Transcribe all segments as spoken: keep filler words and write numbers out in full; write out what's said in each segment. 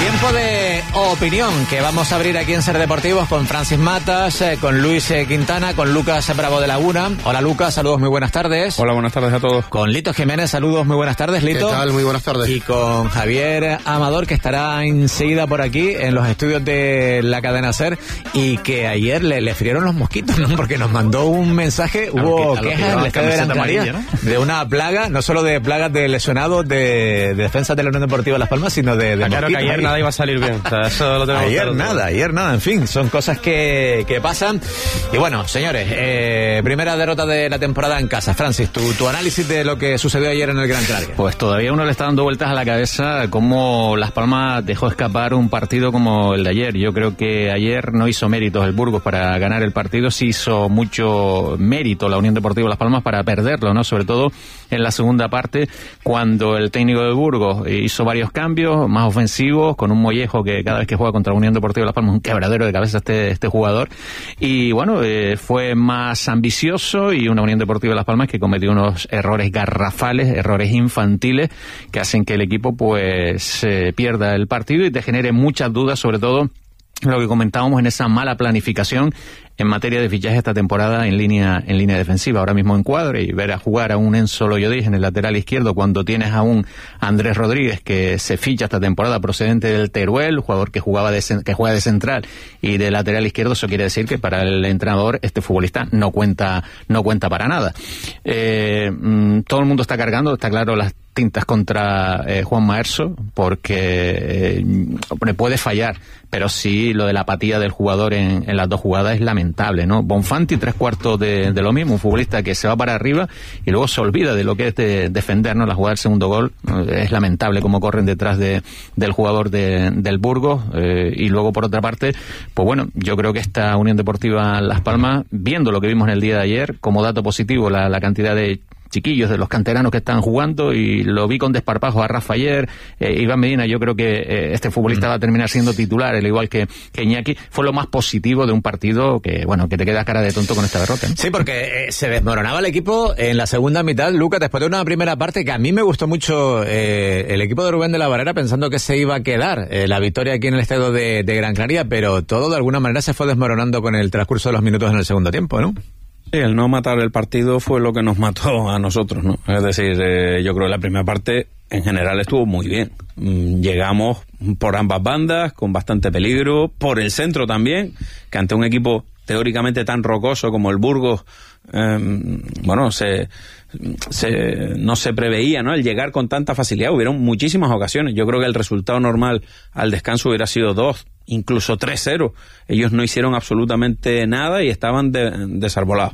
Tiempo de opinión que vamos a abrir aquí en Ser Deportivos con Francis Matas, eh, con Luis eh, Quintana, con Lucas Bravo de Laguna. Hola Lucas, saludos, muy buenas tardes. Hola, buenas tardes a todos. Con Lito Jiménez, saludos, muy buenas tardes, Lito. ¿Qué tal? Muy buenas tardes. Y con Javier Amador, que estará enseguida por aquí en los estudios de la cadena Ser, y que ayer le, le frieron los mosquitos, ¿no? Porque nos mandó un mensaje, hubo quejas en el estadio de Gran Canaria, ¿no? De una plaga, no solo de plagas de lesionados de, de defensas de la Unión Deportiva Las Palmas, sino de, de claro, mosquitos. Que ayer nada iba a salir bien. O sea, eso lo tenemos ayer claro nada, todo. ayer nada, en fin, son cosas que, que pasan. Y bueno, señores, eh, primera derrota de la temporada en casa. Francis, tu, tu análisis de lo que sucedió ayer en el Gran Canaria. Pues todavía uno le está dando vueltas a la cabeza cómo Las Palmas dejó escapar un partido como el de ayer. Yo creo que ayer no hizo méritos el Burgos para ganar el partido, sí hizo mucho mérito la Unión Deportiva Las Palmas para perderlo, ¿no? Sobre todo en la segunda parte, cuando el técnico de Burgos hizo varios cambios más ofensivos, con un Mollejo que cada vez que juega contra la Unión Deportiva Las Palmas es un quebradero de cabeza este, este jugador, y bueno, eh, fue más ambicioso, y una Unión Deportiva Las Palmas que cometió unos errores garrafales, errores infantiles, que hacen que el equipo pues eh, pierda el partido y te genere muchas dudas, sobre todo lo que comentábamos en esa mala planificación en materia de fichaje esta temporada en línea en línea defensiva. Ahora mismo en cuadro, y ver a jugar a un Enzo Loyodis en el lateral izquierdo cuando tienes a un Andrés Rodríguez que se ficha esta temporada procedente del Teruel, jugador que jugaba de, que juega de central y de lateral izquierdo, eso quiere decir que para el entrenador este futbolista no cuenta no cuenta para nada. Eh, todo el mundo está cargando, está claro, las tintas contra eh, Juan Maerso, porque eh, puede fallar, pero sí lo de la apatía del jugador en, en las dos jugadas es lamentable, ¿no? Bonfanti, tres cuartos de, de lo mismo, un futbolista que se va para arriba y luego se olvida de lo que es de defender, ¿no? La jugada del segundo gol, eh, es lamentable cómo corren detrás de, del jugador de, del Burgos, eh, y luego por otra parte, pues bueno, yo creo que esta Unión Deportiva Las Palmas, viendo lo que vimos en el día de ayer, como dato positivo la, la cantidad de chiquillos, de los canteranos que están jugando, y lo vi con desparpajo a Rafa ayer, eh, Iván Medina, yo creo que eh, este futbolista mm. va a terminar siendo titular, al igual que, que Iñaki. Fue lo más positivo de un partido que, bueno, que te queda cara de tonto con esta derrota, ¿no? Sí, porque eh, se desmoronaba el equipo en la segunda mitad, Lucas, después de una primera parte que a mí me gustó mucho, eh, el equipo de Rubén de la Barrera, pensando que se iba a quedar eh, la victoria aquí en el estadio de, de Gran Canaria, pero todo de alguna manera se fue desmoronando con el transcurso de los minutos en el segundo tiempo, ¿no? Sí, el no matar el partido fue lo que nos mató a nosotros, ¿no? Es decir, eh, yo creo que la primera parte en general estuvo muy bien. Mm, llegamos por ambas bandas, con bastante peligro, por el centro también, que ante un equipo teóricamente tan rocoso como el Burgos, eh, bueno, se, se, no se preveía, ¿no?, el llegar con tanta facilidad. Hubieron muchísimas ocasiones. Yo creo que el resultado normal al descanso hubiera sido dos, incluso tres cero. Ellos no hicieron absolutamente nada y estaban de, desarbolados.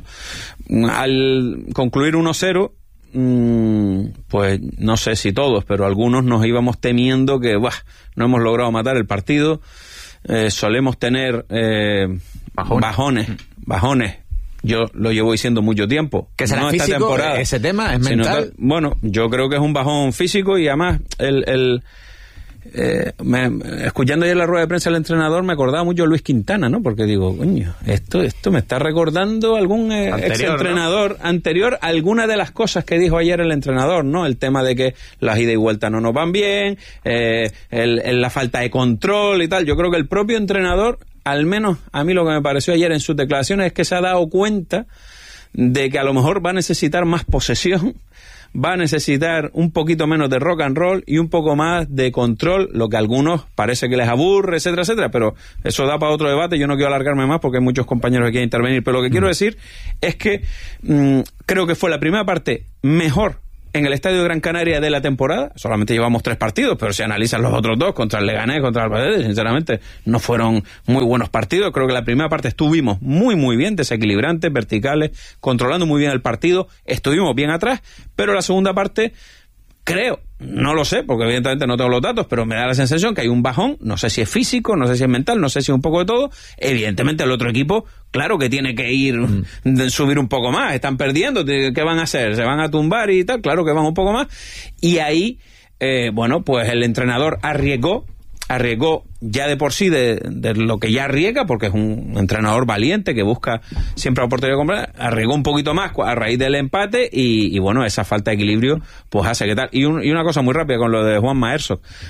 Al concluir uno cero, mmm, pues no sé si todos, pero algunos nos íbamos temiendo que buah, no hemos logrado matar el partido. Eh, solemos tener eh, bajones. bajones, bajones. Yo lo llevo diciendo mucho tiempo. ¿Que será no físico esta temporada, ese tema? ¿Es mental? Sino, bueno, yo creo que es un bajón físico, y además el... el Eh, me, escuchando ayer la rueda de prensa del entrenador, me acordaba mucho de Luis Quintana, ¿no? Porque digo, coño, esto esto me está recordando algún eh, exentrenador, ¿no?, anterior, alguna de las cosas que dijo ayer el entrenador, ¿no? El tema de que las ida y vuelta no nos van bien, eh, el, el, la falta de control y tal. Yo creo que el propio entrenador, al menos a mí lo que me pareció ayer en sus declaraciones, es que se ha dado cuenta de que a lo mejor va a necesitar más posesión, va a necesitar un poquito menos de rock and roll y un poco más de control, lo que a algunos parece que les aburre, etcétera, etcétera, pero eso da para otro debate. Yo no quiero alargarme más porque hay muchos compañeros que quieren intervenir, pero lo que mm. quiero decir es que mmm, creo que fue la primera parte mejor en el Estadio de Gran Canaria de la temporada. Solamente llevamos tres partidos, pero si analizan los otros dos, contra el Leganés, contra el Albacete, sinceramente no fueron muy buenos partidos. Creo que la primera parte estuvimos muy muy bien, desequilibrantes, verticales, controlando muy bien el partido, estuvimos bien atrás, pero la segunda parte, creo, no lo sé, porque evidentemente no tengo los datos, pero me da la sensación que hay un bajón, no sé si es físico, no sé si es mental, no sé si es un poco de todo. Evidentemente el otro equipo, claro que tiene que ir, mm. subir un poco más, están perdiendo, ¿qué van a hacer? ¿Se van a tumbar y tal? Claro que van un poco más. Y ahí, eh, bueno, pues el entrenador arriesgó, arriesgó ya de por sí de, de lo que ya arriesga, porque es un entrenador valiente que busca siempre la oportunidad de comprar, arriesgó un poquito más a raíz del empate y, y bueno, esa falta de equilibrio pues hace que tal. Y, un, y una cosa muy rápida con lo de Juan Maerso.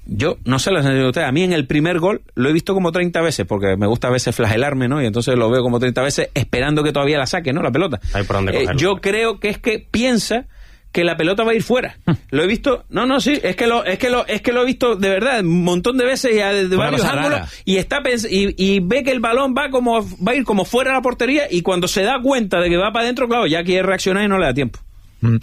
yo no sé la sensación de ustedes, a mí en el primer gol lo he visto como treinta veces, porque me gusta a veces flagelarme, ¿no? Y entonces lo veo como treinta veces esperando que todavía la saque, ¿no? La pelota. Hay por dónde eh, yo creo que es que piensa que la pelota va a ir fuera. Lo he visto, no, no, sí, es que lo, es que lo, es que lo he visto de verdad un montón de veces y de, de varios ángulos rara. y está pens- y, y ve que el balón va como va a ir como fuera de la portería y cuando se da cuenta de que va para adentro, claro, ya quiere reaccionar y no le da tiempo. Mm.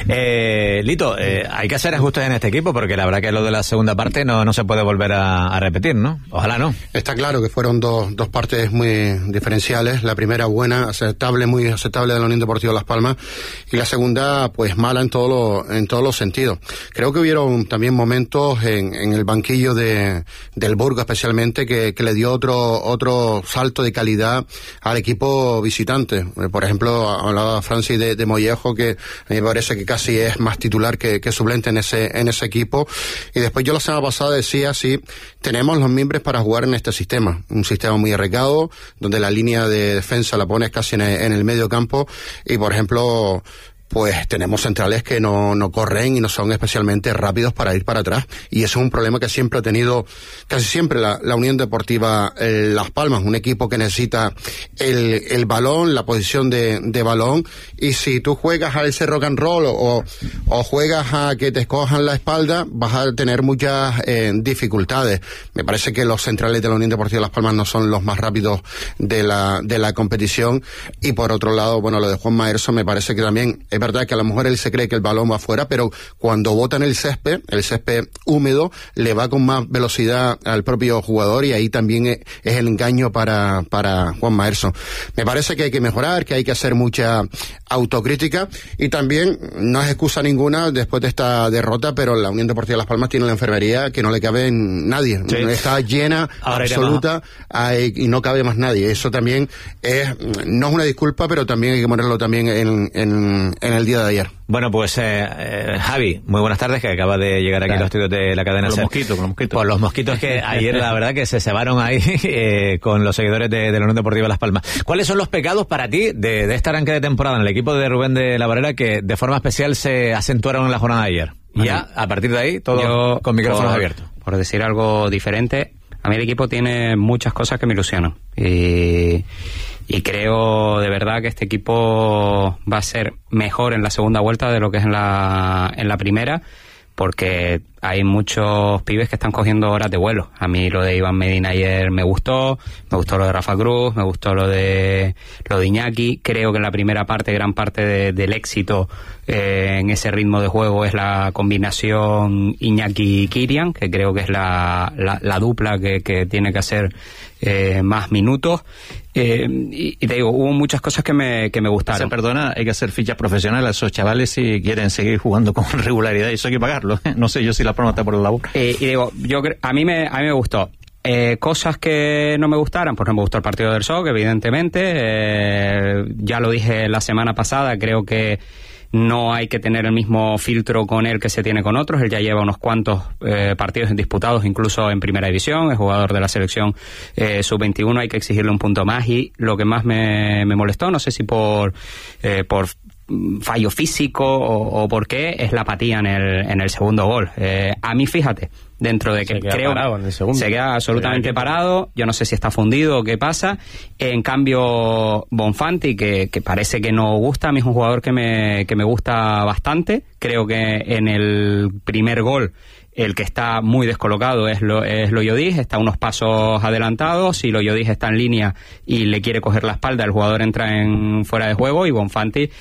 Eh, Lito, eh, hay que hacer ajustes en este equipo porque la verdad que lo de la segunda parte no, no se puede volver a, a repetir, ¿no? Ojalá no. Está claro que fueron dos, dos partes muy diferenciales. La primera buena, aceptable, muy aceptable de la Unión Deportiva Las Palmas, y la segunda pues mala en todo lo, en todos los sentidos. Creo que hubieron también momentos en, en el banquillo de, del Burgos especialmente que, que le dio otro, otro salto de calidad al equipo visitante. Por ejemplo, hablaba Francis de, de Mollejo, que a mí me parece que casi es más titular que, que suplente en ese en ese equipo. Y después yo la semana pasada decía, sí, tenemos los miembros para jugar en este sistema. Un sistema muy arriesgado, donde la línea de defensa la pones casi en el, en el medio campo. Y, por ejemplo, pues tenemos centrales que no, no corren y no son especialmente rápidos para ir para atrás. Y eso es un problema que siempre ha tenido, casi siempre, la, la Unión Deportiva eh, Las Palmas, un equipo que necesita el, el balón, la posición de, de balón, y si tú juegas a ese rock and roll o, o juegas a que te escojan la espalda, vas a tener muchas eh, dificultades. Me parece que los centrales de la Unión Deportiva Las Palmas no son los más rápidos de la, de la competición. Y por otro lado, bueno, lo de Juan Maerso me parece que también es verdad que a lo mejor él se cree que el balón va afuera, pero cuando bota en el césped, el césped húmedo, le va con más velocidad al propio jugador, y ahí también es, es el engaño para, para Juan Maerso. Me parece que hay que mejorar, que hay que hacer mucha autocrítica, y también no es excusa ninguna después de esta derrota, pero la Unión Deportiva Las Palmas tiene la enfermería que no le cabe en nadie. Sí. Está llena, ahora absoluta, hay, y no cabe más nadie. Eso también es, no es una disculpa, pero también hay que ponerlo también en, en, en el día de ayer. Bueno, pues eh, eh, Javi, muy buenas tardes, que acaba de llegar aquí claro. a los estudios de la cadena. Con los SER. mosquitos, con los mosquitos. Por los mosquitos que ayer la verdad que se cebaron ahí eh, con los seguidores de, de la Unión Deportiva Las Palmas. ¿Cuáles son los pecados para ti de, de este arranque de temporada en el equipo de Rubén de la Varela que de forma especial se acentuaron en la jornada de ayer? Y ya, a partir de ahí, todo Yo, con micrófonos por, abiertos. Por decir algo diferente, a mí el equipo tiene muchas cosas que me ilusionan. Y... Y creo de verdad que este equipo va a ser mejor en la segunda vuelta de lo que es en la, en la primera, porque hay muchos pibes que están cogiendo horas de vuelo. A mí lo de Iván Medina ayer me gustó, me gustó lo de Rafa Cruz, me gustó lo de lo de Iñaki. Creo que en la primera parte, gran parte de, del éxito eh, en ese ritmo de juego es la combinación Iñaki-Kirian, que creo que es la, la, la dupla que, que tiene que hacer eh, más minutos. Eh, y, y te digo, hubo muchas cosas que me, que me gustaron. Se perdona, hay que hacer fichas profesionales a esos chavales si quieren seguir jugando con regularidad, y eso hay que pagarlo. No sé yo si la promo está por la labor. Eh, y digo, yo a mí me, a mí me gustó. Eh, cosas que no me gustaran, por ejemplo, me gustó el partido del S O C, evidentemente. Eh, ya lo dije la semana pasada, creo que no hay que tener el mismo filtro con él que se tiene con otros. Él ya lleva unos cuantos eh, partidos disputados, incluso en primera división, es jugador de la selección eh, sub veintiuno, hay que exigirle un punto más. Y lo que más me, me molestó, no sé si por eh, por fallo físico o, o por qué, es la apatía en el, en el segundo gol. Eh, a mí, fíjate, dentro de que se queda creo parado en el segundo. Se queda absolutamente parado, yo no sé si está fundido o qué pasa. En cambio, Bonfanti, que, que parece que no gusta, a mí es un jugador que me, que me gusta bastante. Creo que en el primer gol el que está muy descolocado es lo es Loyodis, está unos pasos adelantados. Si Loyodis está en línea y le quiere coger la espalda, el jugador entra en fuera de juego, y Bonfanti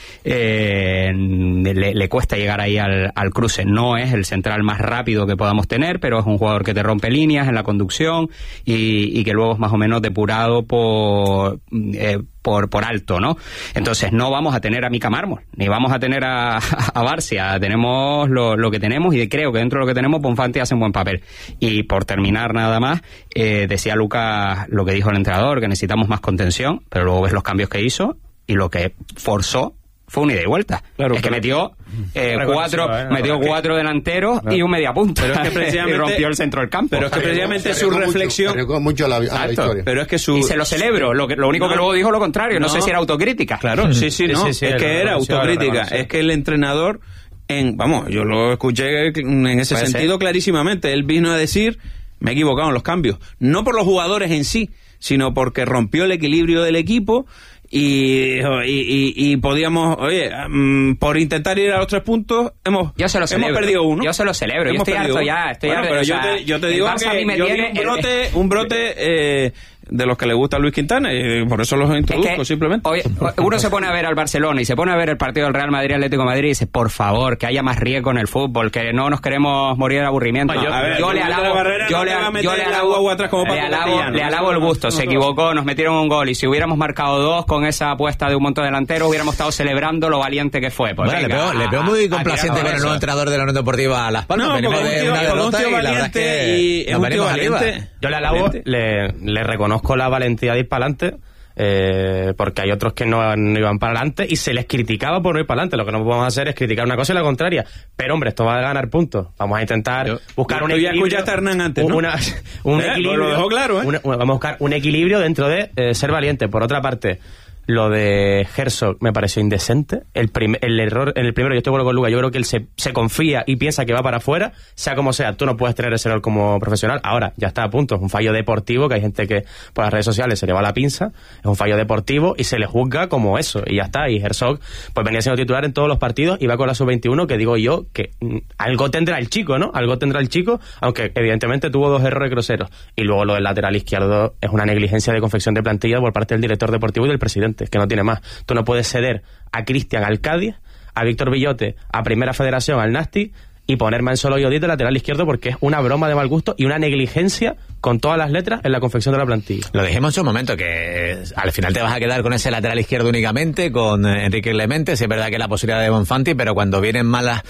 eh, le, le cuesta llegar ahí al, al cruce. No es el central más rápido que podamos tener, pero es un jugador que te rompe líneas en la conducción y, y que luego es más o menos depurado por... Eh, Por, por alto, ¿no? Entonces no vamos a tener a Mica Mármol, ni vamos a tener a, a Barcia, tenemos lo, lo que tenemos, y creo que dentro de lo que tenemos Bonfanti hace un buen papel. Y por terminar nada más, eh, decía Lucas lo que dijo el entrenador, que necesitamos más contención, pero luego ves los cambios que hizo y lo que forzó fue un ida y vuelta. Claro, es que metió eh, cuatro, bueno, metió bueno, cuatro que... delanteros claro. y un media punta. Pero es que precisamente, y rompió el centro del campo. Pero es que precisamente su reflexión... Mucho, mucho la, a la historia. Pero es que su... Y se lo celebro. Lo, que, lo único no, que luego dijo lo contrario. No, no sé si era autocrítica. Claro, sí, sí, no. Sí, sí, es que era autocrítica. Es que el entrenador en, vamos, yo lo escuché en ese sentido ser. clarísimamente. Él vino a decir, me he equivocado en los cambios. No por los jugadores en sí, sino porque rompió el equilibrio del equipo y, y, y, y podíamos, oye, um, por intentar ir a los tres puntos, hemos, yo se lo hemos perdido uno. Yo se lo celebro, yo estoy harto ya. Estoy bueno, harto, pero o yo, sea, te, yo te digo que me yo tiene, vi un brote, un brote eh, de los que le gusta a Luis Quintana, y por eso los introduzco, es que, simplemente. Oye, uno se pone a ver al Barcelona y se pone a ver el partido del Real Madrid Atlético de Madrid y dice, por favor, que haya más riesgo en el fútbol, que no nos queremos morir de aburrimiento. Yo, a ver, yo le alabo, yo le, yo le alabo, le alabo, le alabo el gusto, se equivocó, nos metieron un gol y si hubiéramos marcado dos con esa apuesta de un montón de delantero hubiéramos estado celebrando lo valiente que fue. Pues bueno, venga, le, veo, le veo muy complaciente con el nuevo entrenador de la Unión Deportiva Las Palmas. No, venimos de tío, una derrota y la verdad es que y es un tío valiente. Yo le alabo, le, le reconozco la valentía de ir para adelante, eh, porque hay otros que no, no iban para adelante y se les criticaba por no ir para adelante. Lo que no podemos hacer es criticar una cosa y la contraria. Pero hombre, esto va a ganar puntos. Vamos a intentar yo, buscar yo, un equilibrio. Ya escuchaste a Hernán antes, ¿no? Una, un ¿Eh? equilibrio. Lo dejó claro, ¿eh? Una, vamos a buscar un equilibrio dentro de eh, ser valiente. Por otra parte, lo de Herzog me pareció indecente. El, prim el error, en el primero, yo estoy de acuerdo con Lucas, yo creo que él se, se confía y piensa que va para afuera, sea como sea, tú no puedes tener ese error como profesional. Ahora, ya está a punto, es un fallo deportivo, que hay gente que por las redes sociales se le va la pinza, es un fallo deportivo y se le juzga como eso, y ya está. Y Herzog, pues venía siendo titular en todos los partidos y va con la sub veintiuno, que digo yo, que mm, algo tendrá el chico, ¿no? Algo tendrá el chico, aunque evidentemente tuvo dos errores groseros. Y luego lo del lateral izquierdo es una negligencia de confección de plantilla por parte del director deportivo y del presidente, que no tiene más. Tú no puedes ceder a Cristian al Cádiz, a Víctor Villote, a Primera Federación, al Nasti, y ponerme en solo Yodit de lateral izquierdo porque es una broma de mal gusto y una negligencia con todas las letras en la confección de la plantilla. Lo dijimos en un momento, que al final te vas a quedar con ese lateral izquierdo únicamente, con Enrique Clemente. Sí es verdad que la posibilidad de Bonfanti, pero cuando vienen malas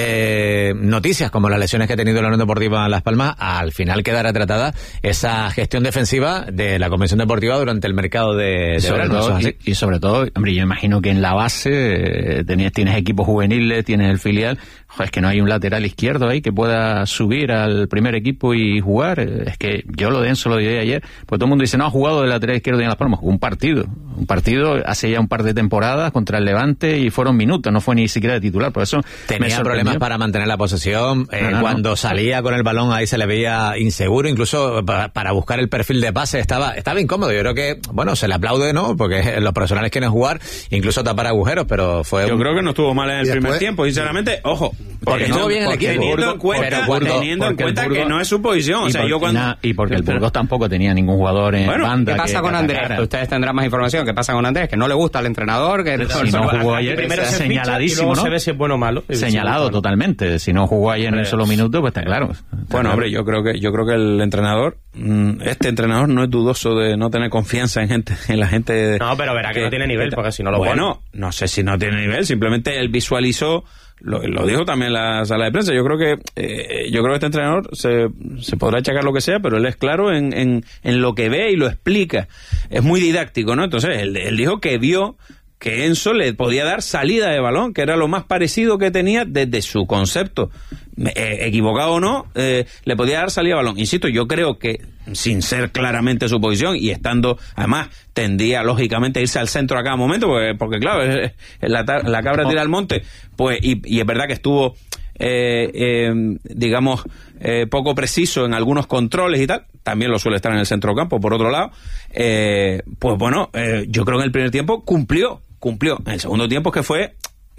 eh, noticias como las lesiones que ha tenido la Unión Deportiva Las Palmas, al final quedará tratada esa gestión defensiva de la Convención Deportiva durante el mercado de, de verano. Todo, y, y sobre todo, hombre, yo imagino que en la base eh, tienes, tienes equipos juveniles, tienes el filial. Joder, es que no hay un lateral izquierdo ahí que pueda subir al primer equipo y jugar. Es que yo lo denso lo dije ayer, pues todo el mundo dice, no, ha jugado de lateral izquierdo en Las Palmas. Jugó un partido, un partido hace ya un par de temporadas contra el Levante y fueron minutos, no fue ni siquiera de titular, por eso tenía problemas para mantener la posesión, eh, no, no, cuando no. salía con el balón ahí se le veía inseguro, incluso para, para buscar el perfil de pase estaba, estaba incómodo. Yo creo que, bueno, se le aplaude, ¿no? Porque los profesionales quieren jugar, incluso tapar agujeros, pero fue... Yo un... creo que no estuvo mal en el primer después... tiempo, sinceramente, ojo, porque teniendo, estuvo bien el equipo. Teniendo Burgos, en cuenta, cuando, teniendo en cuenta Burgos, que no es su posición. O sea, por, yo cuando... na, y porque el Burgos tampoco tenía ningún jugador en bueno, banda. ¿Qué pasa que con Andrés? atacara. Ustedes tendrán más información. ¿Qué pasa con Andrés? Que no le gusta al entrenador. Que si no jugó ayer, primero se señaladísimo, y luego ¿no? se ve si es bueno o malo. Señalado totalmente. Si no jugó ayer en un solo minuto, pues está claro. Está bueno, claro. hombre, yo creo que yo creo que el entrenador, este entrenador no es dudoso de no tener confianza en gente, en la gente. No, pero verá que, que no tiene nivel, porque si no lo bueno, pone. No sé si no tiene nivel. Simplemente él visualizó. Lo, lo dijo también en la sala de prensa. Yo creo que eh, yo creo que este entrenador se, se podrá achacar lo que sea, pero él es claro en, en, en lo que ve y lo explica. Es muy didáctico, ¿no? Entonces, él, él dijo que vio que Enzo le podía dar salida de balón, que era lo más parecido que tenía desde su concepto. Eh, equivocado o no, eh, le podía dar salida de balón. Insisto, yo creo que, sin ser claramente su posición, y estando, además, tendría lógicamente a irse al centro a cada momento, porque, porque claro, es, es la, la cabra tira al monte, pues, y, y es verdad que estuvo, eh, eh, digamos, eh, poco preciso en algunos controles y tal. También lo suele estar en el centro campo, por otro lado. Eh, pues bueno, eh, yo creo que en el primer tiempo cumplió, cumplió. En el segundo tiempo es que fue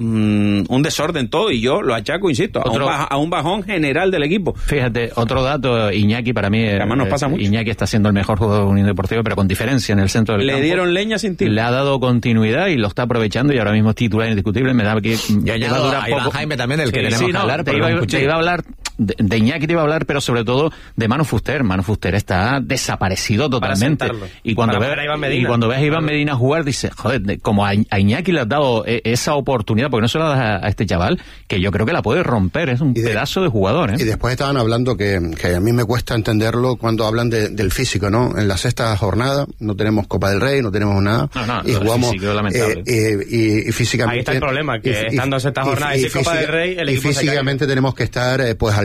mm, un desorden todo, y yo lo achaco, insisto, a un, baja, a un bajón general del equipo. Fíjate, otro dato, Iñaki para mí, además nos pasa mucho. Iñaki está siendo el mejor jugador de Unión Deportiva, pero con diferencia en el centro del Le campo. dieron leña sin tiro. Le ha dado continuidad y lo está aprovechando, y ahora mismo es titular indiscutible. Me da que ya ya va a durar poco. Jaime también, el que sí, tenemos sí, no, que hablar. Te iba, te iba a hablar de, de Iñaki, te iba a hablar, pero sobre todo de Manu Fuster. Manu Fuster está desaparecido totalmente. Y cuando, ve, y cuando ves a Iván Medina jugar, dices, joder, como a, a Iñaki le has dado esa oportunidad, porque no se la das a, a este chaval, que yo creo que la puede romper, es un de, pedazo de jugador, ¿eh? Y después estaban hablando que, que a mí me cuesta entenderlo cuando hablan de, del físico, ¿no? En la sexta jornada no tenemos Copa del Rey, no tenemos nada, no, no, y jugamos eh, eh, y, y físicamente ahí está el problema, que y, estando en sexta jornada y, y, y Copa del Rey el y equipo físicamente tenemos que estar eh, pues al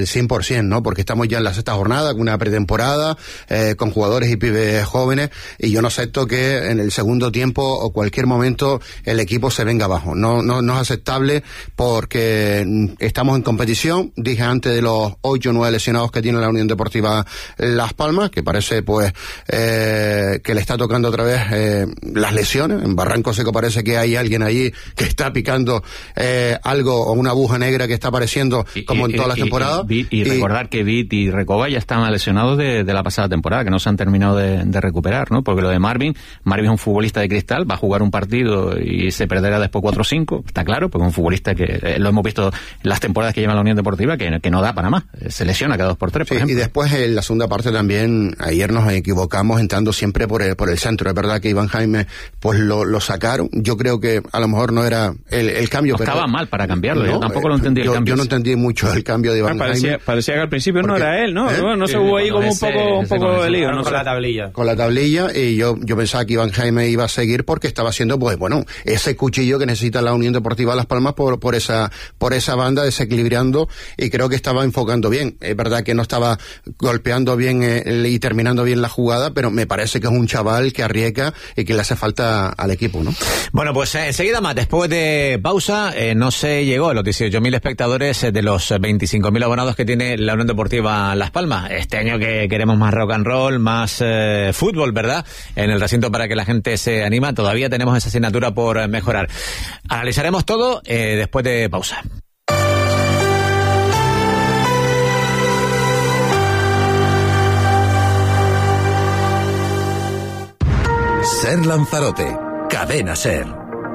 al cien por ciento, ¿no? Porque estamos ya en la sexta jornada, con una pretemporada, eh, con jugadores y pibes jóvenes, y yo no acepto que en el segundo tiempo o cualquier momento el equipo se venga abajo. No, no, no es aceptable porque estamos en competición. Dije antes de los ocho o nueve lesionados que tiene la Unión Deportiva Las Palmas, que parece pues eh, que le está tocando otra vez eh, las lesiones. En Barranco Seco parece que hay alguien allí que está picando eh, algo o una aguja negra que está apareciendo como y, en todas y, las temporadas. Y, y, y, y recordar que Vit y Recoba ya estaban lesionados de, de la pasada temporada, que no se han terminado de, de recuperar, ¿no? Porque lo de Marvin, Marvin es un futbolista de cristal, va a jugar un partido y se perderá después cuatro o cinco, está claro, porque es un futbolista que eh, lo hemos visto en las temporadas que lleva la Unión Deportiva, que, que no da para más, se lesiona cada dos por tres, por sí, ejemplo. Y después en la segunda parte también, ayer nos equivocamos entrando siempre por el, por el centro. Es verdad que Iván Jaime pues lo, lo sacaron, yo creo que a lo mejor no era el, el cambio. No pero, estaba mal para cambiarlo, no, yo tampoco lo entendí yo, el cambio. Yo no entendí mucho el cambio de Iván ah, parecía, Jaime. Parecía que al principio porque, no era él, ¿no? ¿eh? No, no sí, se hubo ahí como ese, un poco, un poco de lío. No, no con sé. la tablilla. Con la tablilla, y yo, yo pensaba que Iván Jaime iba a seguir porque estaba haciendo, pues bueno, ese cuchillo que necesita la Unión Deportiva Las Palmas por, por esa, por esa banda, desequilibrando, y creo que estaba enfocando bien. Es verdad que no estaba golpeando bien eh, y terminando bien la jugada, pero me parece que es un chaval que arriesga y que le hace falta al equipo, ¿no? Bueno, pues eh, enseguida más, después de pausa, eh, no se llegó a los dieciocho mil espectadores eh, de los veinticinco mil abonados que tiene la Unión Deportiva Las Palmas. Este año que queremos más rock and roll, más eh, fútbol, ¿verdad? En el recinto para que la gente se anima, todavía tenemos esa asignatura por eh, mejorar. Analizaremos todo eh, después de pausa. Ser Lanzarote, Cadena Ser.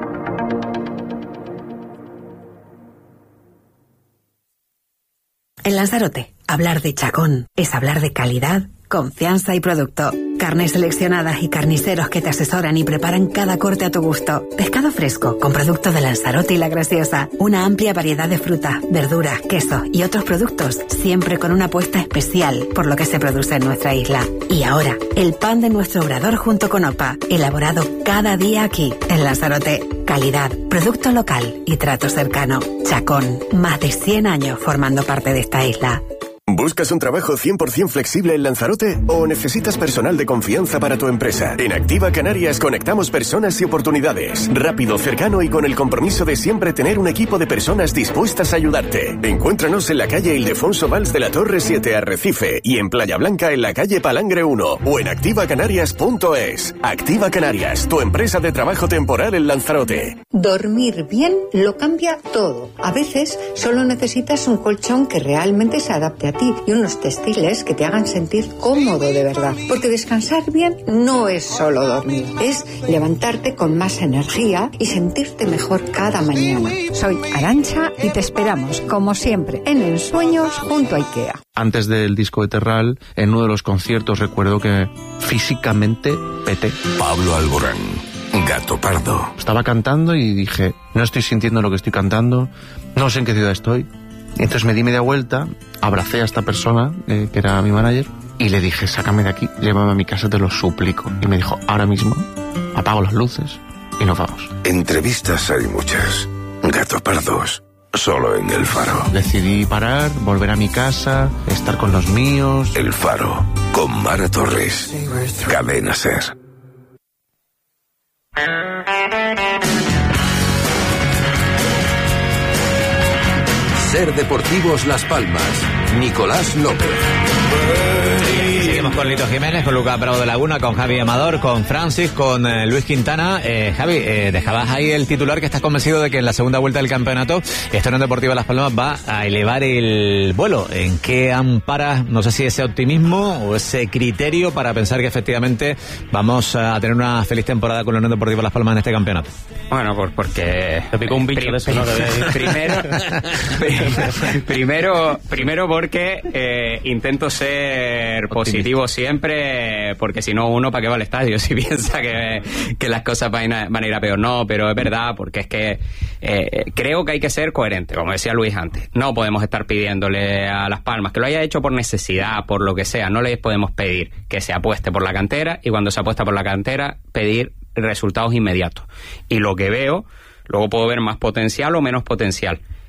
En Lanzarote, hablar de Chacón es hablar de calidad, confianza y producto. Carnes seleccionadas y carniceros que te asesoran y preparan cada corte a tu gusto. Pescado fresco con productos de Lanzarote y La Graciosa. Una amplia variedad de frutas, verduras, quesos y otros productos, siempre con una apuesta especial por lo que se produce en nuestra isla. Y ahora, el pan de nuestro obrador junto con OPA, elaborado cada día aquí, en Lanzarote. Calidad, producto local y trato cercano. Chacón, más de cien años formando parte de esta isla. ¿Buscas un trabajo cien por ciento flexible en Lanzarote o necesitas personal de confianza para tu empresa? En Activa Canarias conectamos personas y oportunidades. Rápido, cercano y con el compromiso de siempre tener un equipo de personas dispuestas a ayudarte. Encuéntranos en la calle Ildefonso Valls de la Torre siete, Arrecife, y en Playa Blanca en la calle Palangre uno, o en activa canarias punto es. Activa Canarias, tu empresa de trabajo temporal en Lanzarote. Dormir bien lo cambia todo. A veces solo necesitas un colchón que realmente se adapte a ti y unos textiles que te hagan sentir cómodo de verdad. Porque descansar bien no es solo dormir, es levantarte con más energía y sentirte mejor cada mañana. Soy Arantxa y te esperamos, como siempre, en Ensueños junto a IKEA. Antes del disco de Terral, en uno de los conciertos recuerdo que físicamente peté. Pablo Alborán, Gato Pardo. Estaba cantando y dije, no estoy sintiendo lo que estoy cantando, no sé en qué ciudad estoy. Y entonces me di media vuelta, abracé a esta persona, eh, que era mi manager, y le dije, sácame de aquí, llévame a mi casa, te lo suplico. Y me dijo, ahora mismo, apago las luces y nos vamos. Entrevistas hay muchas. Gato Pardos, solo en El Faro. Decidí parar, volver a mi casa, estar con los míos. El Faro, con Mara Torres. Cadena Ser. Ser Deportivos Las Palmas. Nicolás López. Seguimos con Lito Jiménez, con Lucas Bravo de Laguna, con Javi Amador, con Francis, con eh, Luis Quintana. Eh, Javi, eh, dejabas ahí el titular que estás convencido de que en la segunda vuelta del campeonato esta Unión Deportiva Las Palmas va a elevar el vuelo. ¿En qué amparas, no sé si ese optimismo o ese criterio para pensar que efectivamente vamos a tener una feliz temporada con la Unión Deportiva Las Palmas en este campeonato? Bueno, pues porque... Te picó un bicho de eso, ¿no? Primero, primero, primero porque eh, intento ser positivo siempre, porque si no uno, ¿para qué va al estadio? Si piensa que, que las cosas van a, van a ir a peor. No, pero es verdad, porque es que eh, creo que hay que ser coherente, como decía Luis antes. No podemos estar pidiéndole a Las Palmas que lo haya hecho por necesidad, por lo que sea. No les podemos pedir que se apueste por la cantera, y cuando se apuesta por la cantera, pedir resultados inmediatos. Y lo que veo, luego puedo ver más potencial o menos potencial.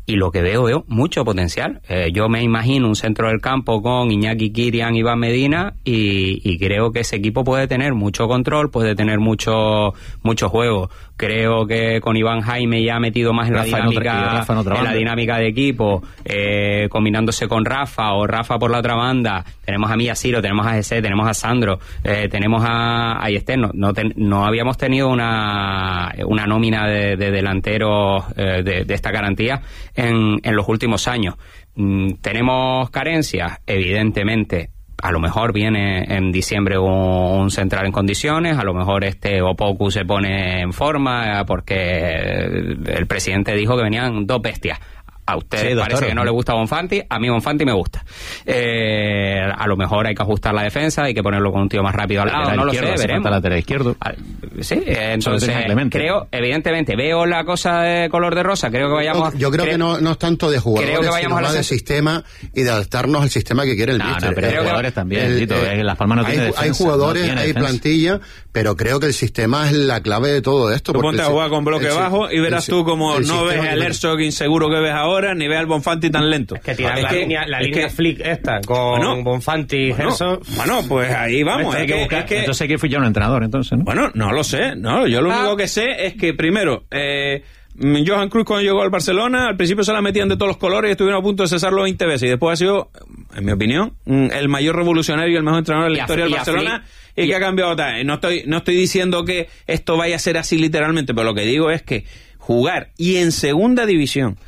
y lo que veo, veo mucho potencial. Eh, yo me imagino un centro del campo con Iñaki Kirian, Iván Medina, y, y creo que ese equipo puede tener mucho control, puede tener mucho mucho juego. Creo que con Iván Jaime ya ha metido más en la Rafa dinámica en, otra, en, otra en la dinámica de equipo, eh, combinándose con Rafa o Rafa por la otra banda. Tenemos a Mía Ciro, tenemos a Jesse, tenemos a Sandro, eh, tenemos a, a Yester. No, no, ten, no habíamos tenido una, una nómina de, de delanteros eh, de, de esta garantía en, en los últimos años. Mm, ¿tenemos carencias? Evidentemente. A lo mejor viene en diciembre un, un central en condiciones, a lo mejor este Opoku se pone en forma porque el presidente dijo que venían dos bestias. A usted sí, parece doctor, que no le gusta Bonfanti, a mí Bonfanti me gusta. Eh, a lo mejor hay que ajustar la defensa, hay que ponerlo con un tío más rápido al lado, no lo sé, veremos. Lateral izquierdo. Sí, entonces creo, evidentemente, veo la cosa de color de rosa, creo que vayamos... Yo, yo creo, creo que no, no es tanto de jugadores, creo que vayamos sino a la de sistema y de adaptarnos al sistema que quiere el no, míster. No, pero hay jugadores también, el, Tito, eh, Las Palmas no hay, tiene defensa. Hay jugadores, no hay defensa. plantilla, pero creo que el sistema es la clave de todo esto. Tú ponte a jugar con bloque el, bajo y verás el, tú como no ves al que... Herzog inseguro que ves ahora, ni ves al Bonfanti tan lento. Es que tirar es la que, línea, la es línea que, flick esta con bueno, Bonfanti y bueno, Herzog. Bueno, pues ahí vamos. Hay es que que, buscar, es que, entonces hay que fichar un entrenador, entonces, ¿no? Bueno, no lo sé, no, yo lo ah. único que sé es que primero, eh, Johan Cruyff cuando llegó al Barcelona, al principio se la metían de todos los colores y estuvieron a punto de cesarlo veinte veces y después ha sido, en mi opinión, el mayor revolucionario y el mejor entrenador de la historia del Barcelona y, y que ha cambiado tal. No estoy, no estoy diciendo que esto vaya a ser así literalmente, pero lo que digo es que jugar y en segunda división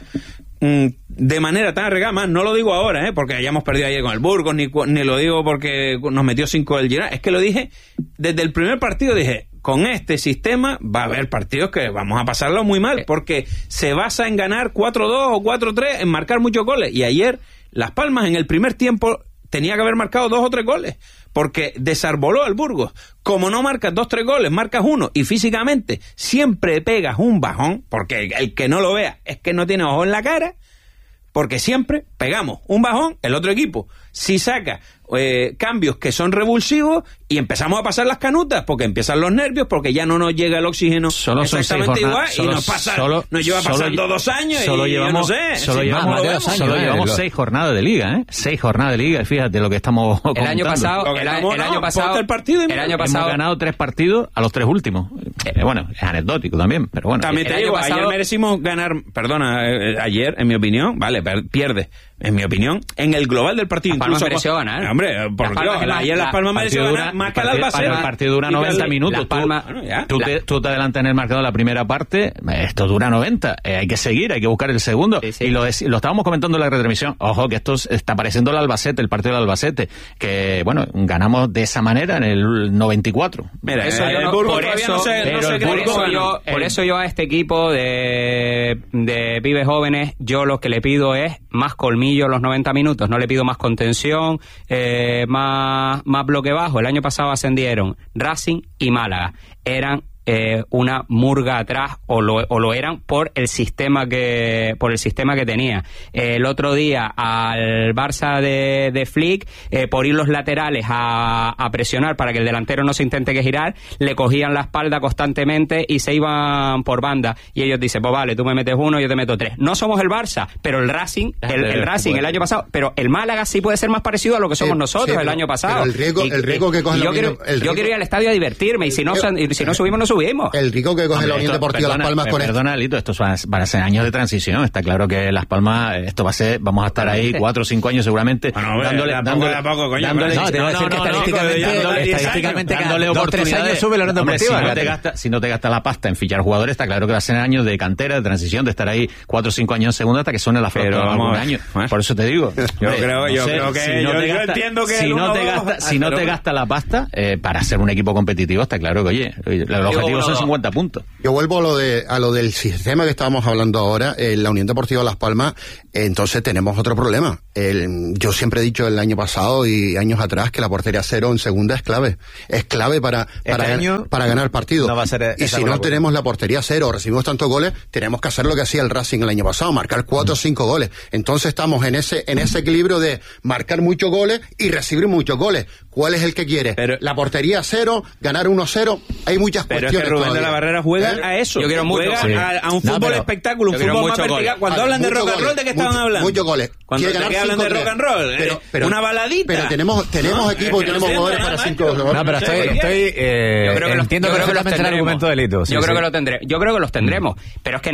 de manera tan arriesgada, más no lo digo ahora, ¿eh? Porque hayamos perdido ayer con el Burgos, ni, ni lo digo porque nos metió cinco el Girona, es que lo dije desde el primer partido, dije, con este sistema va a haber partidos que vamos a pasarlo muy mal, porque se basa en ganar cuatro dos o cuatro tres, en marcar muchos goles, y ayer Las Palmas en el primer tiempo tenía que haber marcado dos o tres goles, porque desarboló al Burgos. Como no marcas dos, tres goles, marcas uno, y físicamente siempre pegas un bajón, porque el que no lo vea es que no tiene ojo en la cara, porque siempre pegamos un bajón, el otro equipo, si saca eh, cambios que son revulsivos y empezamos a pasar las canutas, porque empiezan los nervios, porque ya no nos llega el oxígeno solo exactamente igual, solo, y nos pasa, solo, nos lleva solo, pasando solo, dos años solo y llevamos, yo no sé, solo si llevamos, no años, solo eh, llevamos lo, seis jornadas de liga, ¿eh? Seis jornadas de liga, fíjate lo que estamos el año pasado, el, estamos, el no, año pasado, el, partido el año pasado hemos ganado tres partidos a los tres últimos. Eh, bueno, es anecdótico también, pero bueno. También te digo, pasado, ayer merecimos ganar, perdona, eh, ayer, en mi opinión, vale, pierde, en mi opinión, en el global del partido. Las Palmas mereció ganar. Eh, hombre, por Dios, ayer Las Palmas mereció ganar más que el Albacete. El partido dura noventa minutos. Palmas, tú, bueno, tú, te, tú te adelantas en el marcador la primera parte, esto dura noventa. Eh, hay que seguir, hay que buscar el segundo. Sí, sí. Y lo, lo estábamos comentando en la retransmisión. Ojo, que esto está pareciendo el Albacete, el partido del Albacete. Que, bueno, ganamos de esa manera en el noventa y cuatro. Mira, eso eh, yo no, por eso, no sé, no sé por, eso yo, por eso yo a este equipo de, de pibes jóvenes, yo lo que le pido es más colmillo en los noventa minutos. No le pido más contención, eh, más, más bloque bajo. El año pasado ascendieron Racing y Málaga. Eran eh, una murga atrás, o lo, o lo eran por el sistema que por el sistema que tenía. Eh, el otro día al Barça de, de Flick, eh, por ir los laterales a, a presionar para que el delantero no se intente que girar, le cogían la espalda constantemente y se iban por banda. Y ellos dicen, pues vale, tú me metes uno, yo te meto tres. No somos el Barça, pero el Racing, el, el Racing el año pasado, pero el Málaga sí puede ser más parecido a lo que somos eh, nosotros sí, el año pasado. El riesgo, y, el riesgo que coge yo, la quiero, Unión, el yo quiero ir al estadio a divertirme, y si no, y si no subimos, no subimos. El rico que coge Hombre, la Unión Deportiva Las Palmas con Perdona, Lito, estos van a ser años de transición. Está claro que Las Palmas, esto va a ser, vamos a estar ahí cuatro o cinco años seguramente. Bueno, dándole, dándole, poco, coño, dándole, no, te voy a decir que estadísticamente, estadísticamente dándole dos tres años sube la Unión Deportiva. Si no, te gasta, si no te gastas la pasta en fichar jugadores, está claro que va a ser años de cantera, de transición, de estar ahí cuatro o cinco años en segunda hasta que suene la flauta de algún año. Por eso te digo. Yo creo, yo creo que si no yo, te gasta, yo entiendo que si no te gasta, si no te gasta la pasta eh, para ser un equipo competitivo, está claro que oye, los objetivos son cincuenta puntos. Yo vuelvo a lo de a lo del sistema que estábamos hablando ahora, en la Unión Deportiva Las Palmas, eh, entonces tenemos otro problema. El, yo siempre he dicho el año pasado y años atrás que la portería cero en segunda es clave. Es clave para para, este ganar, para ganar partidos. No va a ser y si no la tenemos la portería cero, recibimos tantos goles, tenemos que hacer lo que hacía el Racing el año pasado, marcar cuatro o cinco goles. Entonces estamos en ese en ese equilibrio de marcar muchos goles y recibir muchos goles. ¿Cuál es el que quiere? Pero, la portería cero, ganar uno cero. Hay muchas pero Pero es que Rubén de la Barrera juega ¿Eh? a eso. Yo quiero mucho. Juega sí. a, a un fútbol no, espectáculo, un fútbol más vertical. Cuando hablan de rock and roll, ¿de qué estaban hablando? Muchos goles. Cuando hablan de rock and roll, pero, pero, una baladita. Pero tenemos, tenemos no, equipo y tenemos jugadores para cinco goles. No, pero estoy, estoy eh, yo creo que entiendo perfectamente el argumento de Lito. Yo creo que lo tendré. Yo creo que los tendremos. Pero es que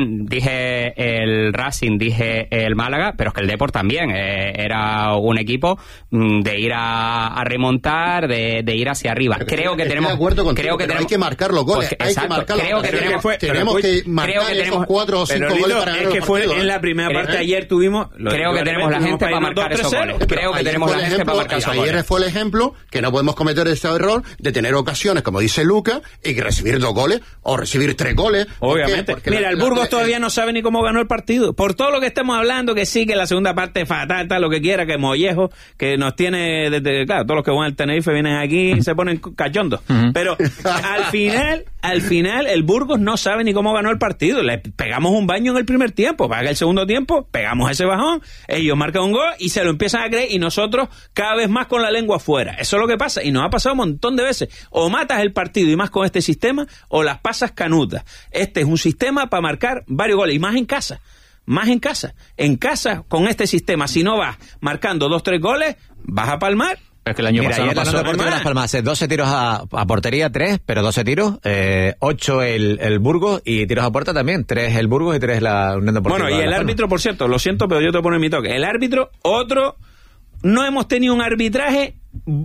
dije el Racing, dije el Málaga, pero es que el Depor también. Eh, era un equipo de ir a, a remontar, de, de ir hacia arriba. Pero creo que estoy tenemos. De acuerdo contigo, creo que pero tenemos, hay que marcar los goles. Pues, hay exacto, que marcar los creo goles. que tenemos, fue, tenemos que marcar creo que tenemos, esos cuatro o cinco Lito, goles para es que fue partido, en la primera parte ¿eh? ayer tuvimos. Creo que tenemos la gente para marcar esos goles. Creo que tenemos la gente para marcar esos goles. Ayer fue el ejemplo que no podemos cometer ese error de tener ocasiones, como dice Luca, y que recibir dos goles o recibir tres goles. Obviamente. Mira, la, el Burgos la, todavía no sabe ni cómo ganó el partido. Por todo lo que estamos hablando, que sí, que la segunda parte fatal, tal, lo que quiera, que Mollejo, que nos tiene desde, claro, todos los que van al Tenerife vienen aquí y se ponen cachondos. Uh-huh. Pero al final, al final, el Burgos no sabe ni cómo ganó el partido. Le pegamos un baño en el primer tiempo, para que el segundo tiempo pegamos ese bajón, ellos marcan un gol y se lo empiezan a creer y nosotros cada vez más con la lengua afuera. Eso es lo que pasa y nos ha pasado un montón de veces. O matas el partido y más con este sistema o las pasas canutas. Este es un sistema para marcar varios goles y más en casa. Más en casa. En casa, con este sistema, si no vas marcando dos, tres goles, vas a palmar. Es que el año Mira, pasado no pasó Deportivo Las Palmas, doce tiros a, a portería, tres, pero doce tiros, eh, ocho el, el Burgos y tiros a puerta también, tres el Burgos y tres la Unión Deportiva. Bueno, y el árbitro, por cierto, lo siento, pero yo te pongo en mi toque. El árbitro, otro, no hemos tenido un arbitraje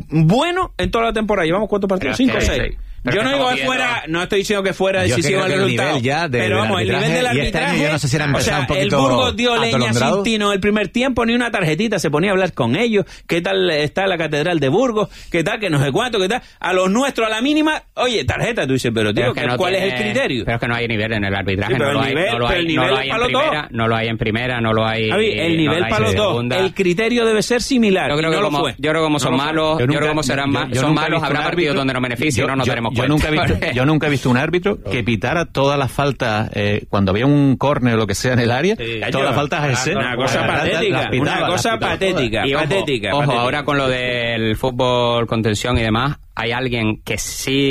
bueno en toda la temporada. ¿Llevamos cuántos partidos? Cinco o seis. Pero yo no digo que fuera, no estoy diciendo que fuera decisivo el resultado, ya de, pero vamos, el nivel del arbitraje, este yo no sé si era o sea, un el Burgos dio leña sin tino el primer tiempo, ni una tarjetita, se ponía a hablar con ellos, qué tal está la catedral de Burgos, qué tal, que no sé cuánto, qué tal, a los nuestros a la mínima, oye, tarjeta, tú dices, pero tío, pero ¿cuál tiene, es el criterio? Pero es que no hay nivel en el arbitraje, sí, no, lo hay, nivel, no lo hay, no lo hay en primera, no lo hay en primera, no lo hay, Javi, el nivel para los dos, el criterio debe ser similar, yo creo que como, yo creo que como son malos, yo creo que como serán son malos, habrá partidos donde nos benefician, no nos daremos cuenta. Yo nunca he visto un árbitro que pitara todas las faltas eh, cuando había un córner o lo que sea en el área, sí, todas las faltas ese. Una cosa patética, una cosa patética, y ojo, patética. Ojo, patética. Ahora con lo del fútbol contención y demás, hay alguien que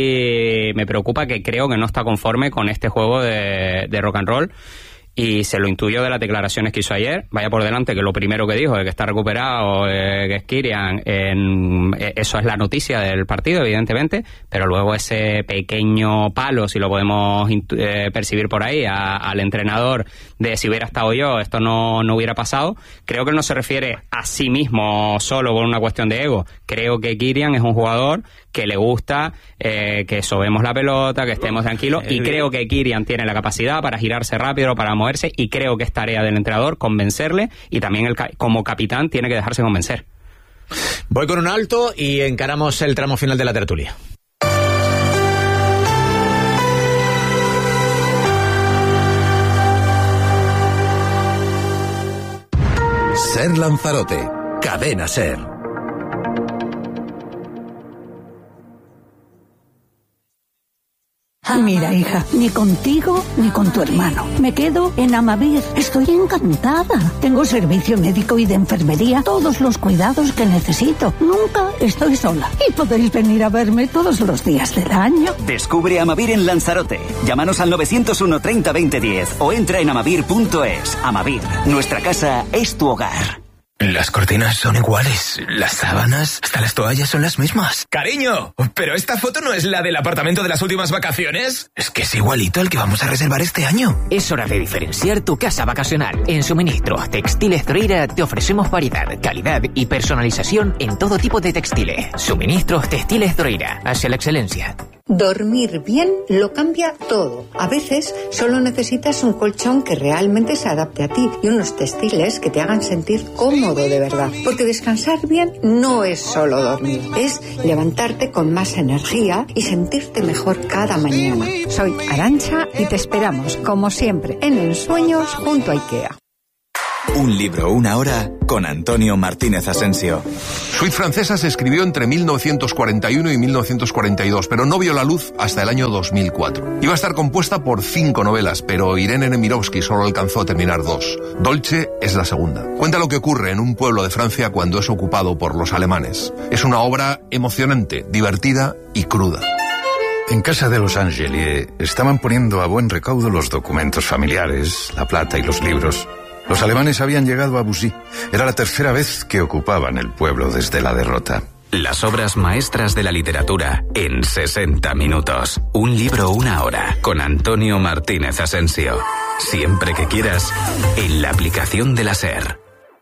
sí me preocupa, que creo que no está conforme con este juego de, de rock and roll. Y se lo intuyo de las declaraciones que hizo ayer. Vaya por delante que lo primero que dijo, de que está recuperado, eh, que es Kirian, en, eh, eso es la noticia del partido, evidentemente, pero luego ese pequeño palo, si lo podemos eh, percibir por ahí, a, al entrenador de si hubiera estado yo, esto no, no hubiera pasado. Creo que no se refiere a sí mismo solo por una cuestión de ego. Creo que Kirian es un jugador que le gusta eh, que sobemos la pelota, que estemos tranquilos, y creo que Kirian tiene la capacidad para girarse rápido, para moverse, y creo que es tarea del entrenador convencerle, y también el, como capitán tiene que dejarse convencer. Voy con un alto y encaramos el tramo final de la tertulia. Ser Lanzarote, Cadena Ser. Mira, hija, ni contigo ni con tu hermano. Me quedo en Amavir. Estoy encantada. Tengo servicio médico y de enfermería, todos los cuidados que necesito. Nunca estoy sola. Y podéis venir a verme todos los días del año. Descubre Amavir en Lanzarote. Llámanos al nueve cero uno treinta veinte diez o entra en amavir punto es. Amavir, nuestra casa es tu hogar. Las cortinas son iguales, las sábanas, hasta las toallas son las mismas. ¡Cariño! ¿Pero esta foto no es la del apartamento de las últimas vacaciones? Es que es igualito al que vamos a reservar este año. Es hora de diferenciar tu casa vacacional. En Suministros Textiles Droira te ofrecemos variedad, calidad y personalización en todo tipo de textiles. Suministros Textiles Droira, hacia la excelencia. Dormir bien lo cambia todo. A veces solo necesitas un colchón que realmente se adapte a ti y unos textiles que te hagan sentir cómodo de verdad. Porque descansar bien no es solo dormir, es levantarte con más energía y sentirte mejor cada mañana. Soy Arantxa y te esperamos, como siempre, en Ensueños junto a IKEA. Un libro, una hora, con Antonio Martínez Asensio. Suite Francesa se escribió entre mil novecientos cuarenta y uno y mil novecientos cuarenta y dos, pero no vio la luz hasta el año dos mil cuatro. Iba a estar compuesta por cinco novelas, pero Irene Nemirovsky solo alcanzó a terminar dos. Dolce es la segunda. Cuenta lo que ocurre en un pueblo de Francia cuando es ocupado por los alemanes. Es una obra emocionante, divertida y cruda. En casa de los Angeli estaban poniendo a buen recaudo los documentos familiares, la plata y los libros. Los alemanes habían llegado a Bussy. Era la tercera vez que ocupaban el pueblo desde la derrota. Las obras maestras de la literatura en sesenta minutos. Un libro, una hora, con Antonio Martínez Asensio. Siempre que quieras, en la aplicación de la SER.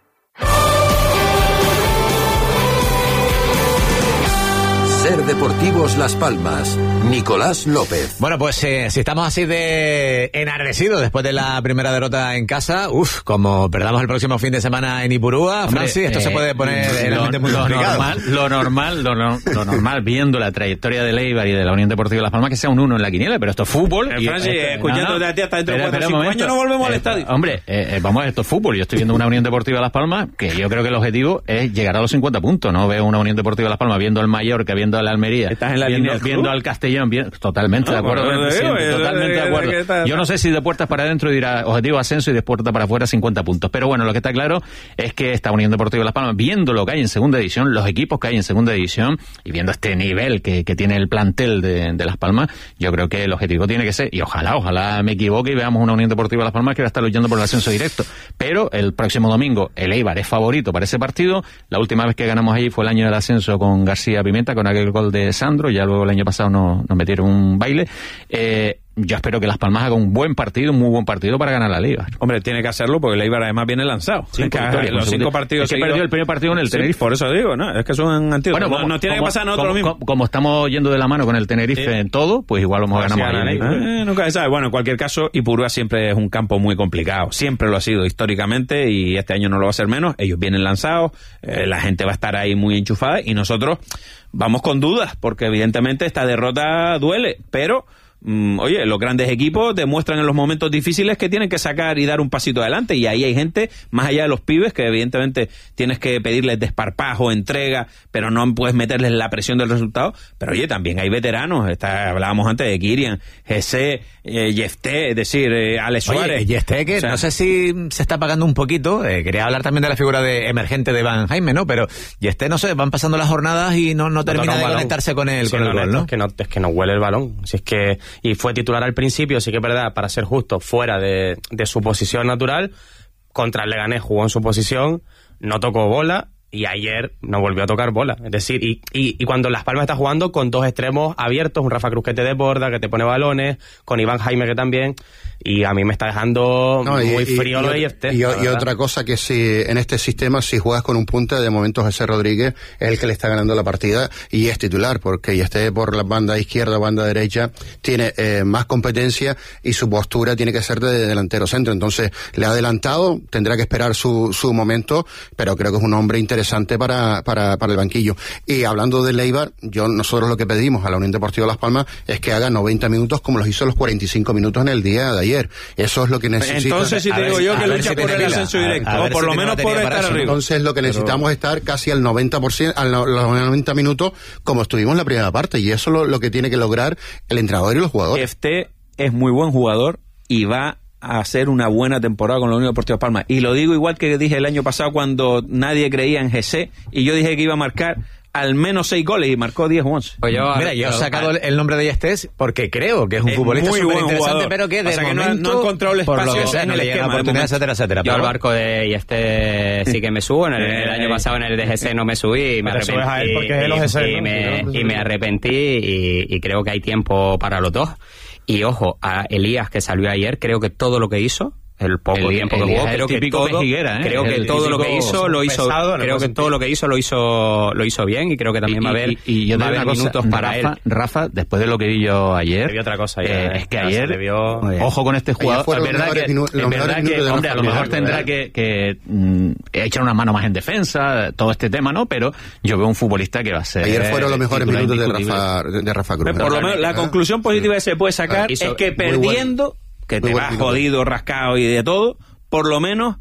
SER Deportivos Las Palmas, Nicolás López. Bueno, pues eh, si estamos así de enardecidos después de la primera derrota en casa, uff, como perdamos el próximo fin de semana en Ipurúa, Francis, esto eh, se puede poner en el ambiente muy lo complicado. Normal, lo normal, lo, no, lo normal, viendo la trayectoria de Eibar y de la Unión Deportiva Las Palmas, que sea un uno en la quiniela, pero esto es fútbol. Eh, y Francis, esto, escuchándote no, a ti hasta dentro de espera, cuatro o cinco años no volvemos eh, al estadio. Hombre, eh, vamos a ver, esto es fútbol. Yo estoy viendo una Unión Deportiva Las Palmas que yo creo que el objetivo es llegar a los cincuenta puntos. No veo una Unión Deportiva Las Palmas viendo al Mallorca, viendo al Almería. Estás en la viendo, línea viendo al Castellón, bien, totalmente no, de acuerdo, bueno, presidente, digo, totalmente de acuerdo. Que está, Yo no sé si de puertas para adentro dirá objetivo ascenso y de puertas para afuera cincuenta puntos, pero bueno, lo que está claro es que esta Unión Deportiva Las Palmas, viendo lo que hay en segunda división, los equipos que hay en segunda división y viendo este nivel que, que tiene el plantel de, de Las Palmas, yo creo que el objetivo tiene que ser, y ojalá, ojalá me equivoque y veamos una Unión Deportiva Las Palmas que va a estar luchando por el ascenso directo, pero el próximo domingo el Eibar es favorito para ese partido. La última vez que ganamos ahí fue el año del ascenso con García Pimenta, con aquel gol de Sandro, ya luego el año pasado nos, nos metieron un baile. Eh, yo espero que Las Palmas haga un buen partido, un muy buen partido para ganar la Liga. Hombre, tiene que hacerlo porque el Eibar además viene lanzado. Sí, que victoria, los cinco partidos es que perdió el primer partido en el Tenerife. Sí, por eso digo, ¿no? Es que son antiguos. Bueno, no, como, no tiene como, que pasar a nosotros como, mismos. Como, como estamos yendo de la mano con el Tenerife sí. en todo, pues igual lo hemos ganado ahí. Eh, nunca se sabe. Bueno, en cualquier caso, Ipurúa siempre es un campo muy complicado. Siempre lo ha sido históricamente y este año no lo va a ser menos. Ellos vienen lanzados, eh, la gente va a estar ahí muy enchufada y nosotros vamos con dudas porque evidentemente esta derrota duele, pero Mm, oye, los grandes equipos demuestran en los momentos difíciles que tienen que sacar y dar un pasito adelante y ahí hay gente, más allá de los pibes, que evidentemente tienes que pedirles desparpajo, entrega, pero no puedes meterles la presión del resultado. Pero oye, también hay veteranos, está, hablábamos antes de Kirian, Jesse, eh, Yefté, es decir, eh, Alex Suárez. Oye, Yefté, que o sea, no sé si se está pagando un poquito, eh, quería hablar también de la figura de emergente de Van Jaime, ¿no? Pero Yefté, no sé, van pasando las jornadas y no, no termina no de conectarse con el, sí, con el no, gol, ¿no? Es que no, es que no huele el balón, si es que y fue titular al principio, sí que es verdad, para ser justo, fuera de, de su posición natural. Contra el Leganés jugó en su posición, no tocó bola y ayer no volvió a tocar bola. Es decir, y, y, y cuando Las Palmas está jugando con dos extremos abiertos, un Rafa Cruz que te desborda, que te pone balones, con Iván Jaime que también, y a mí me está dejando no, muy y, frío y, lo de Yefté. Y, y, y otra cosa que si en este sistema, si juegas con un punta, de momento José Rodríguez es el que le está ganando la partida y es titular, porque Yefté por la banda izquierda o banda derecha tiene eh, más competencia y su postura tiene que ser de delantero centro. Entonces le ha adelantado, tendrá que esperar su, su momento, pero creo que es un hombre interesante para, para, para el banquillo. Y hablando del Eibar, yo nosotros lo que pedimos a la Unión Deportiva Las Palmas es que haga noventa minutos como los hizo los cuarenta y cinco minutos en el día de ayer. Eso es lo que necesita. Entonces si te digo yo que lucha por el ascenso directo, o por lo menos por estar arriba. Entonces lo que necesitamos es estar casi al noventa por ciento, a los noventa minutos como estuvimos en la primera parte, y eso es lo, lo que tiene que lograr el entrenador y los jugadores. Este es muy buen jugador y va a hacer una buena temporada con la Unión Deportiva Las Palmas. Y lo digo igual que dije el año pasado cuando nadie creía en G C y yo dije que iba a marcar al menos seis goles y marcó diez o once. Pues yo, Mira, yo he sacado el, el nombre de Yestés porque creo que es un es futbolista súper interesante, pero que de o sea momento, que no, no ha encontrado el espacio por lo que sea, en el esquema, oportunidad, etcétera, etcétera. Yo al barco de Yestés sí que me subo, en el, el año pasado en el D G C no me subí y me arrepentí, a él porque es el G C, y, ¿no? me, y me arrepentí y, y creo que hay tiempo para los dos. Y ojo, a Elías que salió ayer, creo que todo lo que hizo, el poco el, tiempo que jugó, creo que todo, Higuera, ¿eh? creo que el todo lo que hizo lo hizo, creo que todo lo que hizo lo hizo lo hizo bien y creo que también y, va a haber y, y yo va a haber minutos cosa, para Rafa, él. Rafa, después de lo que vi yo ayer, vi otra cosa ayer eh, es que ayer, se vio, ojo con este jugador, es verdad que, es verdad que hombre, a lo mejor tendrá que, que mm, echar una mano más en defensa, todo este tema, ¿no? Pero yo veo un futbolista que va a ser. Ayer fueron los mejores minutos de Rafa, de Rafa Cruz. Por lo menos la conclusión positiva que se puede sacar es que perdiendo, que te vas jodido, rascado y de todo, por lo menos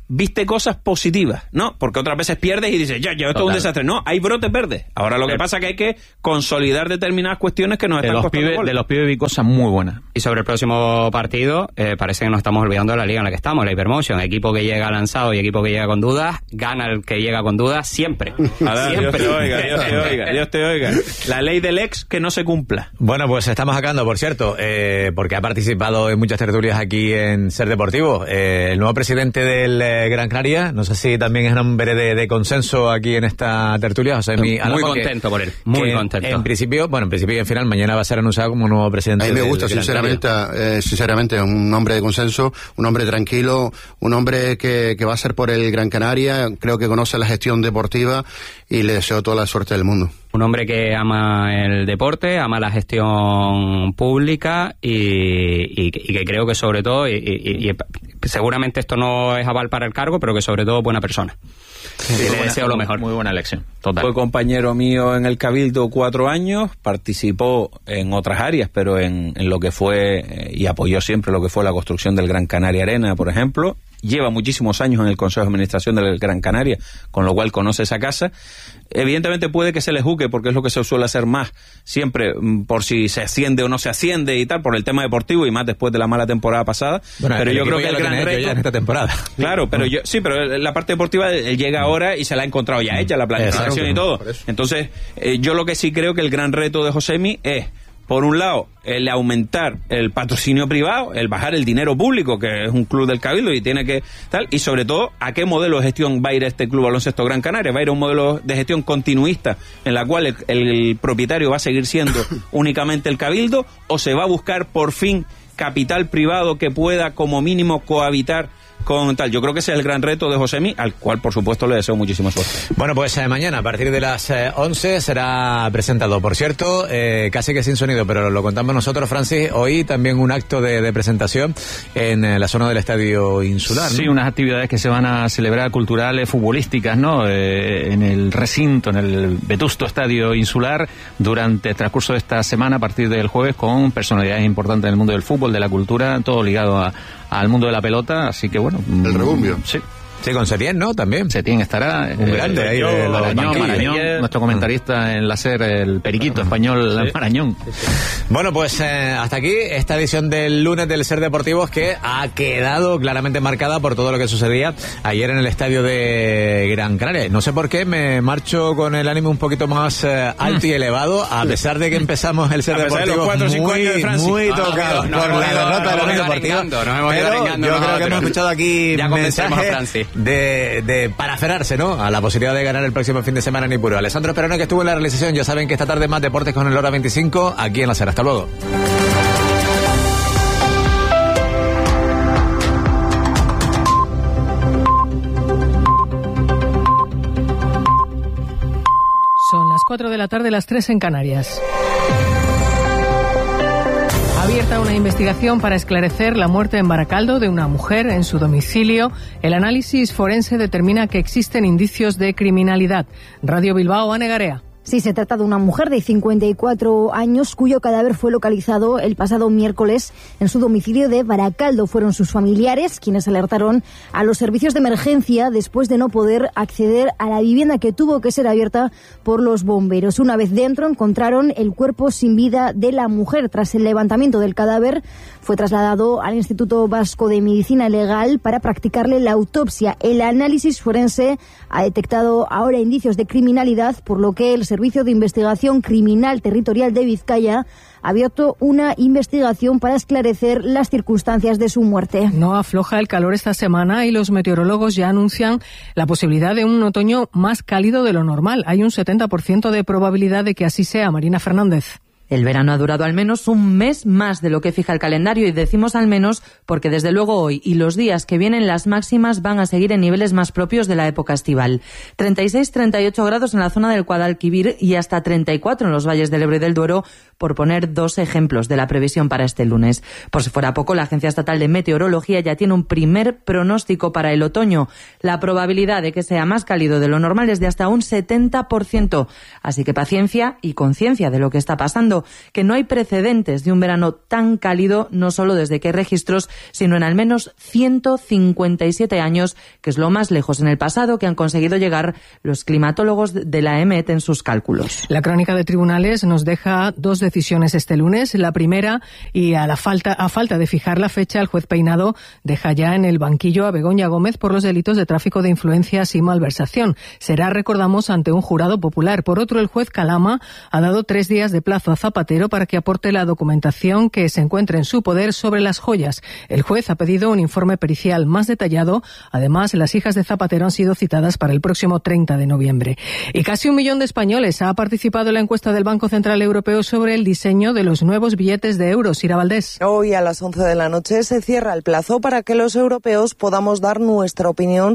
viste cosas positivas, ¿no? Porque otras veces pierdes y dices, ya, ya, esto es un desastre. No, hay brotes verdes. Ahora lo que pasa es que hay que consolidar determinadas cuestiones que nos de están los costando pibes, goles. De los pibes vi cosas muy buenas. Y sobre el próximo partido, eh, parece que nos estamos olvidando de la liga en la que estamos, la Hypermotion. Equipo que llega lanzado y equipo que llega con dudas, gana el que llega con dudas siempre. Adán, siempre. Dios te oiga, Dios te oiga, Dios te oiga. La ley del ex que no se cumpla. Bueno, pues estamos sacando, por cierto, eh, porque ha participado en muchas tertulias aquí en Ser Deportivo, eh, el nuevo presidente del eh, Gran Canaria. No sé si también es nombre de, de consenso aquí en esta tertulia, José Mi Muy contento por él, muy contento. En principio, bueno, en principio y en final, mañana va a ser anunciado como nuevo presidente. A mí me del gusta, Gran sinceramente, Canaria. eh, sinceramente, un hombre de consenso, un hombre tranquilo, un hombre que, que va a ser por el Gran Canaria, creo que conoce la gestión deportiva y le deseo toda la suerte del mundo. Un hombre que ama el deporte, ama la gestión pública y, y, y que creo que sobre todo, y, y, y seguramente esto no es aval para el cargo, pero que sobre todo buena persona. Sí, le buena, deseo lo mejor. Muy buena elección, total. Fue compañero mío en el Cabildo cuatro años, participó en otras áreas, pero en, en lo que fue, eh, y apoyó siempre lo que fue la construcción del Gran Canaria Arena, por ejemplo. Lleva muchísimos años en el Consejo de Administración del Gran Canaria, con lo cual conoce esa casa. Evidentemente puede que se le juzgue, porque es lo que se suele hacer más siempre, por si se asciende o no se asciende y tal, por el tema deportivo y más después de la mala temporada pasada. Bueno, pero yo creo que el gran reto ya en esta temporada. Claro, pero yo sí, pero la parte deportiva él llega ahora y se la ha encontrado ya hecha, la planificación y todo. Entonces, eh, yo lo que sí creo que el gran reto de Josemi es, por un lado, el aumentar el patrocinio privado, el bajar el dinero público, que es un club del Cabildo y tiene que tal, y sobre todo, ¿a qué modelo de gestión va a ir este Club Baloncesto Gran Canaria? ¿Va a ir a un modelo de gestión continuista en la cual el, el propietario va a seguir siendo únicamente el Cabildo, o se va a buscar por fin capital privado que pueda como mínimo cohabitar con tal? Yo creo que ese es el gran reto de Josemi, al cual por supuesto le deseo muchísima suerte. Bueno, pues eh, mañana a partir de las eh, once será presentado. Por cierto, eh, casi que sin sonido, pero lo contamos nosotros, Francis, hoy también un acto de, de presentación en eh, la zona del Estadio Insular, ¿no? Sí, unas actividades que se van a celebrar culturales, futbolísticas, ¿no? Eh, en el recinto, en el vetusto Estadio Insular, durante el transcurso de esta semana, a partir del jueves, con personalidades importantes del mundo del fútbol, de la cultura, todo ligado a al mundo de la pelota, así que bueno. El rebumbio. Sí. Sí, con Setién, ¿no? También. Setién estará. Un grande eh, ahí de los Marañón, Marañón, nuestro comentarista en la SER, el periquito español, sí. Marañón. Sí, sí. Bueno, pues eh, hasta aquí esta edición del lunes del Ser Deportivos, que ha quedado claramente marcada por todo lo que sucedía ayer en el estadio de Gran Canaria. No sé por qué me marcho con el ánimo un poquito más eh, alto y elevado, a pesar de que empezamos el Ser Deportivos muy, muy tocado por la derrota de la Unión Deportiva. Pero yo creo que hemos escuchado aquí mensajes de, de paraferarse, ¿no?, a la posibilidad de ganar el próximo fin de semana en Ipurú. Alessandro Esperone, que estuvo en la realización. Ya saben que esta tarde más deportes con el Hora veinticinco aquí en la SER. Hasta luego. Son las cuatro de la tarde, las tres en Canarias. Abierta una investigación para esclarecer la muerte en Baracaldo de una mujer en su domicilio. El análisis forense determina que existen indicios de criminalidad. Radio Bilbao, Ane Garea. Sí, se trata de una mujer de cincuenta y cuatro años cuyo cadáver fue localizado el pasado miércoles en su domicilio de Baracaldo. Fueron sus familiares quienes alertaron a los servicios de emergencia después de no poder acceder a la vivienda que tuvo que ser abierta por los bomberos. Una vez dentro encontraron el cuerpo sin vida de la mujer. Tras el levantamiento del cadáver fue trasladado al Instituto Vasco de Medicina Legal para practicarle la autopsia. El análisis forense ha detectado ahora indicios de criminalidad, por lo que el Servicio de Investigación Criminal Territorial de Vizcaya ha abierto una investigación para esclarecer las circunstancias de su muerte. No afloja el calor esta semana y los meteorólogos ya anuncian la posibilidad de un otoño más cálido de lo normal. Hay un setenta por ciento de probabilidad de que así sea. Marina Fernández. El verano ha durado al menos un mes más de lo que fija el calendario, y decimos al menos porque desde luego hoy y los días que vienen las máximas van a seguir en niveles más propios de la época estival. treinta y seis a treinta y ocho grados en la zona del Guadalquivir y hasta treinta y cuatro en los valles del Ebro y del Duero, por poner dos ejemplos de la previsión para este lunes. Por si fuera poco, la Agencia Estatal de Meteorología ya tiene un primer pronóstico para el otoño. La probabilidad de que sea más cálido de lo normal es de hasta un setenta por ciento. Así que paciencia y conciencia de lo que está pasando. afirmando que no hay precedentes de un verano tan cálido, no solo desde que hay registros, sino en al menos ciento cincuenta y siete años, que es lo más lejos en el pasado que han conseguido llegar los climatólogos de la E M E T en sus cálculos. La crónica de tribunales nos deja dos decisiones este lunes. La primera, y a la falta a falta de fijar la fecha, el juez Peinado deja ya en el banquillo a Begoña Gómez por los delitos de tráfico de influencias y malversación. Será, recordamos, ante un jurado popular. Por otro, el juez Calama ha dado tres días de plazo a Zapatero para que aporte la documentación que se encuentre en su poder sobre las joyas. El juez ha pedido un informe pericial más detallado. Además, las hijas de Zapatero han sido citadas para el próximo treinta de noviembre. Y casi un millón de españoles ha participado en la encuesta del Banco Central Europeo sobre el diseño de los nuevos billetes de euros. Ira Valdés. Hoy a las once de la noche se cierra el plazo para que los europeos podamos dar nuestra opinión